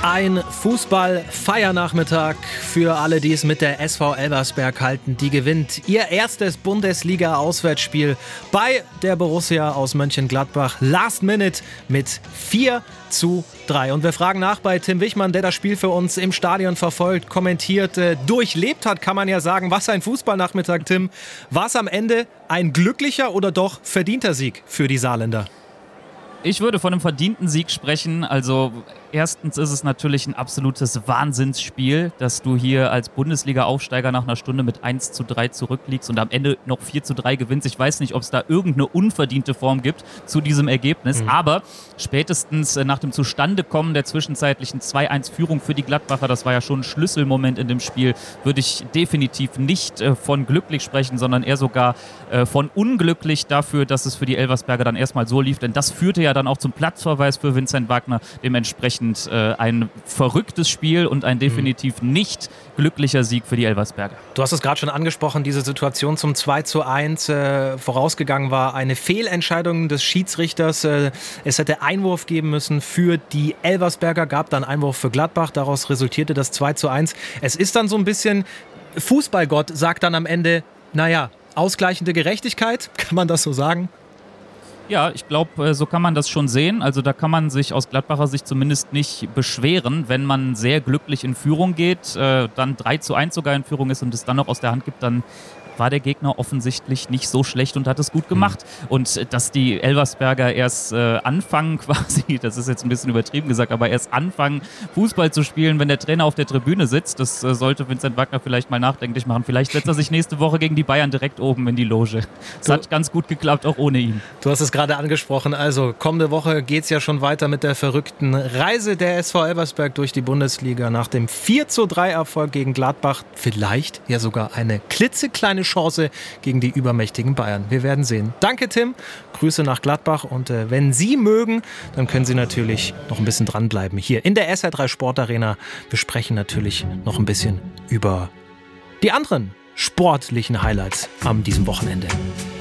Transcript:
Ein Fußball-Feiernachmittag für alle, die es mit der SV Elversberg halten. Die gewinnt ihr erstes Bundesliga-Auswärtsspiel bei der Borussia aus Mönchengladbach. Last Minute mit 4:3. Und wir fragen nach bei Tim Wichmann, der das Spiel für uns im Stadion verfolgt, kommentiert, durchlebt hat, kann man ja sagen. Was ein Fußballnachmittag, Tim. War es am Ende ein glücklicher oder doch verdienter Sieg für die Saarländer? Ich würde von einem verdienten Sieg sprechen. Also erstens ist es natürlich ein absolutes Wahnsinnsspiel, dass du hier als Bundesliga-Aufsteiger nach einer Stunde mit 1:3 zurückliegst und am Ende noch 4:3 gewinnst. Ich weiß nicht, ob es da irgendeine unverdiente Form gibt zu diesem Ergebnis, aber spätestens nach dem Zustandekommen der zwischenzeitlichen 2:1-Führung für die Gladbacher, das war ja schon ein Schlüsselmoment in dem Spiel, würde ich definitiv nicht von glücklich sprechen, sondern eher sogar von unglücklich dafür, dass es für die Elversberger dann erstmal so lief, denn das führte ja dann auch zum Platzverweis für Vincent Wagner, dementsprechend ein verrücktes Spiel und ein definitiv nicht glücklicher Sieg für die Elversberger. Du hast es gerade schon angesprochen, diese Situation zum 2:1. Vorausgegangen war eine Fehlentscheidung des Schiedsrichters. Es hätte Einwurf geben müssen für die Elversberger, gab dann Einwurf für Gladbach. Daraus resultierte das 2:1. Es ist dann so ein bisschen, Fußballgott sagt dann am Ende, naja, ausgleichende Gerechtigkeit, kann man das so sagen? Ja, ich glaube, so kann man das schon sehen. Also da kann man sich aus Gladbacher Sicht zumindest nicht beschweren, wenn man sehr glücklich in Führung geht, dann 3:1 sogar in Führung ist und es dann noch aus der Hand gibt, dann war der Gegner offensichtlich nicht so schlecht und hat es gut gemacht. Und dass die Elversberger erst anfangen quasi, das ist jetzt ein bisschen übertrieben gesagt, aber erst anfangen, Fußball zu spielen, wenn der Trainer auf der Tribüne sitzt, das sollte Vincent Wagner vielleicht mal nachdenklich machen. Vielleicht setzt er sich nächste Woche gegen die Bayern direkt oben in die Loge. Das hat ganz gut geklappt, auch ohne ihn. Du hast es gerade angesprochen, also kommende Woche geht es ja schon weiter mit der verrückten Reise der SV Elversberg durch die Bundesliga. Nach dem 4:3-Erfolg gegen Gladbach vielleicht ja sogar eine klitzekleine Chance gegen die übermächtigen Bayern. Wir werden sehen. Danke, Tim. Grüße nach Gladbach. Und wenn Sie mögen, dann können Sie natürlich noch ein bisschen dranbleiben. Hier in der SR3 Sportarena. Wir sprechen natürlich noch ein bisschen über die anderen sportlichen Highlights an diesem Wochenende.